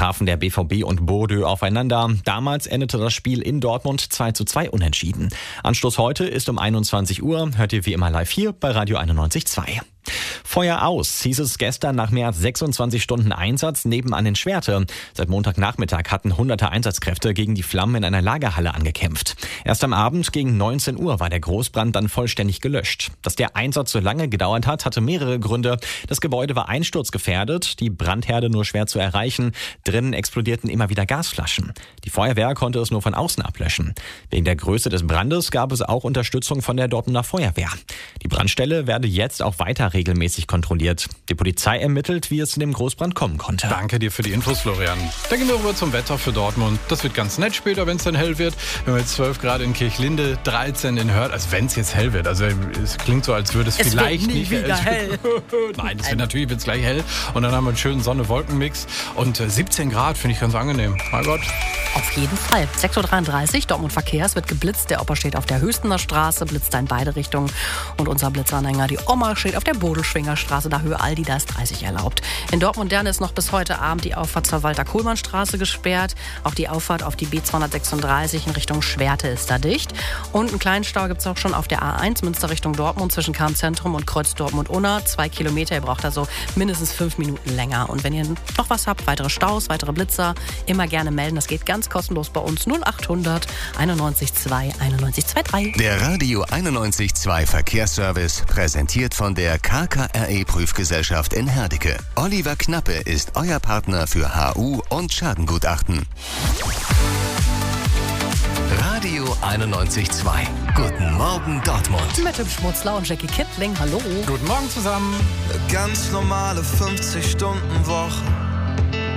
trafen der BVB und Bordeaux aufeinander. Damals endete das Spiel in Dortmund 2:2 unentschieden. Anstoß heute ist um 21 Uhr. Hört ihr wie immer live hier bei Radio 91.2. Feuer aus, hieß es gestern nach mehr als 26 Stunden Einsatz nebenan in Schwerte. Seit Montagnachmittag hatten hunderte Einsatzkräfte gegen die Flammen in einer Lagerhalle angekämpft. Erst am Abend gegen 19 Uhr war der Großbrand dann vollständig gelöscht. Dass der Einsatz so lange gedauert hat, hatte mehrere Gründe. Das Gebäude war einsturzgefährdet, die Brandherde nur schwer zu erreichen. Drinnen explodierten immer wieder Gasflaschen. Die Feuerwehr konnte es nur von außen ablöschen. Wegen der Größe des Brandes gab es auch Unterstützung von der Dortmunder Feuerwehr. Die Brandstelle werde jetzt auch weiter regelmäßig kontrolliert. Die Polizei ermittelt, wie es zu dem Großbrand kommen konnte. Danke dir für die Infos, Florian. Dann gehen wir rüber zum Wetter für Dortmund. Das wird ganz nett später, wenn es dann hell wird. Wir haben jetzt 12 Grad in Kirchlinde, 13 in Hörth. Also wenn es jetzt hell wird. Also es klingt so, als würde es vielleicht wird nie nicht wieder hell. Nein, es wird natürlich wird's gleich hell. Und dann haben wir einen schönen Sonne-Wolken-Mix. Und 17 Grad finde ich ganz angenehm. Mein Gott. Auf jeden Fall. 6:33 Uhr, Dortmund Verkehr. Es wird geblitzt. Der Opa steht auf der Hüstener Straße, blitzt da in beide Richtungen. Und unser Blitzanhänger, die Oma, steht auf der Bodelschwinger Straße, da Höhe Aldi, da ist 30 erlaubt. In Dortmund-Dern ist noch bis heute Abend die Auffahrt zur Walter-Kohlmann-Straße gesperrt. Auch die Auffahrt auf die B236 in Richtung Schwerte ist da dicht. Und einen kleinen Stau gibt es auch schon auf der A1 Münster Richtung Dortmund zwischen Kahnzentrum und Kreuz Dortmund-Unna. 2 Kilometer, ihr braucht also mindestens 5 Minuten länger. Und wenn ihr noch was habt, weitere Staus, weitere Blitzer, immer gerne melden. Das geht ganz kostenlos bei uns. 0800 91 2 91 23. Der Radio 91.2 Verkehrsservice präsentiert von der KKRE-Prüfgesellschaft in Herdecke. Oliver Knappe ist euer Partner für HU und Schadengutachten. Radio 91.2. Guten Morgen Dortmund. Mit dem Schmutzler und Jackie Kittling. Hallo. Guten Morgen zusammen. Eine ganz normale 50-Stunden-Woche.